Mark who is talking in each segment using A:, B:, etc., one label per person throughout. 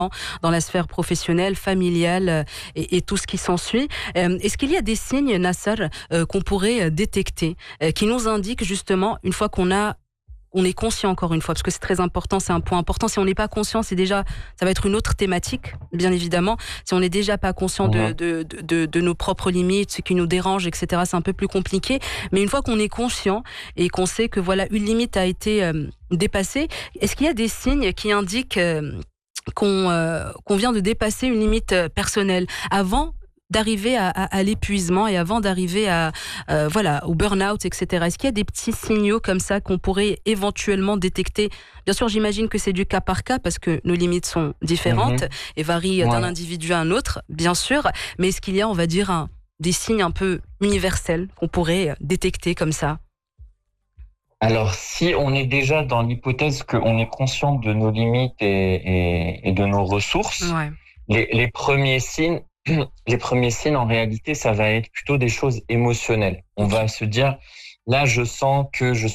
A: dans la sphère professionnelle, familiale et tout ce qui s'ensuit. Est-ce qu'il y a des signes, Nasser, qu'on pourrait détecter, qui nous indiquent justement, une fois on est conscient encore une fois, parce que c'est très important, c'est un point important. Si on n'est pas conscient, ça va être une autre thématique, bien évidemment. Si on n'est déjà pas conscient de nos propres limites, ce qui nous dérange, etc., c'est un peu plus compliqué. Mais une fois qu'on est conscient et qu'on sait que voilà, une limite a été dépassée, est-ce qu'il y a des signes qui indiquent qu'on vient de dépasser une limite personnelle avant d'arriver à l'épuisement et avant d'arriver au burn-out, etc. Est-ce qu'il y a des petits signaux comme ça qu'on pourrait éventuellement détecter? Bien sûr, j'imagine que c'est du cas par cas parce que nos limites sont différentes et varient d'un individu à un autre, bien sûr. Mais est-ce qu'il y a, on va dire, des signes un peu universels qu'on pourrait détecter comme ça?
B: Alors, si on est déjà dans l'hypothèse qu'on est conscient de nos limites et de nos ressources, les premiers signes, en réalité, ça va être plutôt des choses émotionnelles. On va se dire, là, je sens que je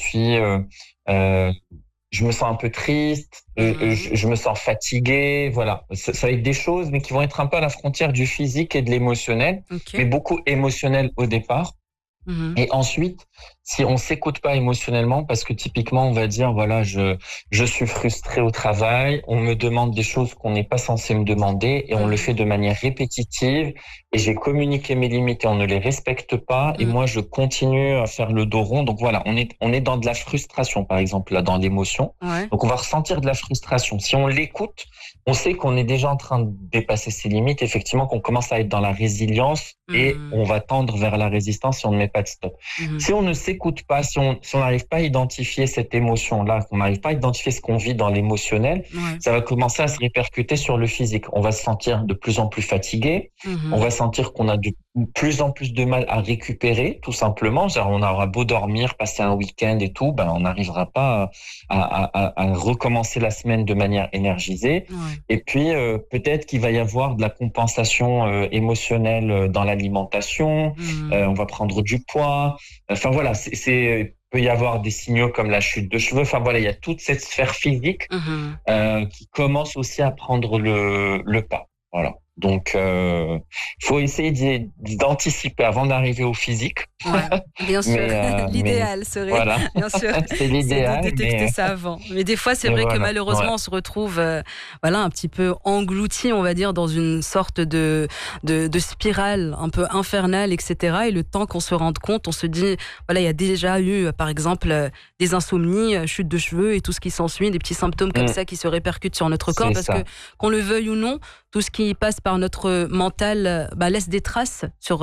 B: me sens un peu triste, je me sens fatigué, voilà. Ça va être des choses, mais qui vont être un peu à la frontière du physique et de l'émotionnel, mais beaucoup émotionnel au départ. Et ensuite, si on s'écoute pas émotionnellement, parce que typiquement, on va dire, voilà, je suis frustré au travail, on me demande des choses qu'on n'est pas censé me demander et on le fait de manière répétitive et j'ai communiqué mes limites et on ne les respecte pas et moi, je continue à faire le dos rond. Donc voilà, on est dans de la frustration, par exemple, là, dans l'émotion. Donc on va ressentir de la frustration. Si on l'écoute, on sait qu'on est déjà en train de dépasser ses limites, effectivement, qu'on commence à être dans la résilience et on va tendre vers la résistance si on ne met pas de stop. Si on ne s'écoute pas, si on n'arrive pas à identifier cette émotion-là, qu'on n'arrive pas à identifier ce qu'on vit dans l'émotionnel, ça va commencer à se répercuter sur le physique. On va se sentir de plus en plus fatigué, on va sentir qu'on a de plus en plus de mal à récupérer, tout simplement. Genre, on aura beau dormir, passer un week-end et tout, on n'arrivera pas à recommencer la semaine de manière énergisée. Et puis, peut-être qu'il va y avoir de la compensation émotionnelle dans l'alimentation, on va prendre du poids. Enfin voilà, il peut y avoir des signaux comme la chute de cheveux. Enfin voilà, il y a toute cette sphère physique qui commence aussi à prendre le pas. Voilà. Donc, faut essayer d'anticiper avant d'arriver au physique.
A: Bien sûr. L'idéal serait,
B: voilà.
A: bien sûr,
B: c'est l'idéal,
A: de détecter ça avant. Mais des fois, c'est vrai que malheureusement, on se retrouve, un petit peu englouti, on va dire, dans une sorte de spirale un peu infernale, etc. Et le temps qu'on se rende compte, on se dit, voilà, il y a déjà eu, par exemple, des insomnies, chute de cheveux et tout ce qui s'ensuit, des petits symptômes comme ça qui se répercutent sur notre corps, parce que, qu'on le veuille ou non, tout ce qui passe par notre mental laisse des traces sur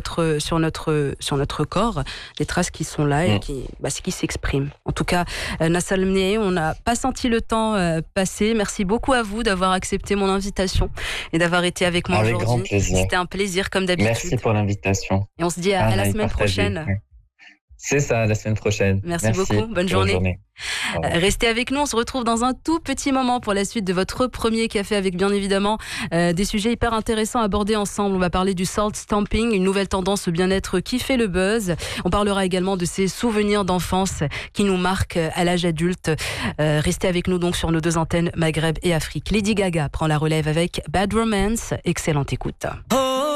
A: notre corps, des traces qui sont là et qui s'expriment. En tout cas, Nasser Lemniahi, on n'a pas senti le temps passer. Merci beaucoup à vous d'avoir accepté mon invitation et d'avoir été avec moi aujourd'hui.
B: Grand plaisir.
A: C'était un plaisir comme d'habitude.
B: Merci pour l'invitation.
A: Et on se dit à la semaine prochaine.
B: C'est ça, la semaine prochaine.
A: Merci beaucoup. Bonne journée. Restez avec nous, on se retrouve dans un tout petit moment pour la suite de votre premier café avec bien évidemment des sujets hyper intéressants à aborder ensemble. On va parler du salt stamping, une nouvelle tendance au bien-être qui fait le buzz. On parlera également de ces souvenirs d'enfance qui nous marquent à l'âge adulte. Restez avec nous donc sur nos deux antennes Maghreb et Afrique. Lady Gaga prend la relève avec Bad Romance. Excellente écoute.